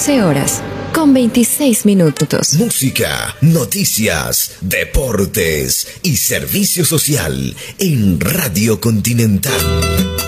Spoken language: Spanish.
12 horas con 26 minutos. Música, noticias, deportes y servicio social en Radio Continental.